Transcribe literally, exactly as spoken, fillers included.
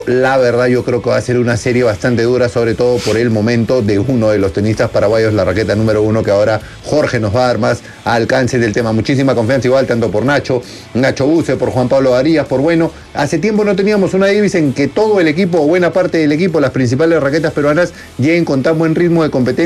La verdad yo creo que va a ser una serie bastante dura, sobre todo por el momento de uno de los tenistas paraguayos, la raqueta número uno, que ahora Jorge nos va a dar más alcance del tema. Muchísima confianza igual, tanto por Nacho, Nacho Buse, por Juan Pablo Arias, por Bueno. Hace tiempo no teníamos una Davis en que todo el equipo, o buena parte del equipo, las principales raquetas peruanas, lleguen con tan buen ritmo de competencia.